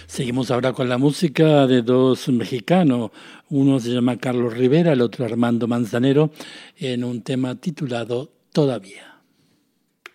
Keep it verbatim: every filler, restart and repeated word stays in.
Seguimos ahora con la música de dos mexicanos. Uno se llama Carlos Rivera, el otro Armando Manzanero, en un tema titulado Todavía.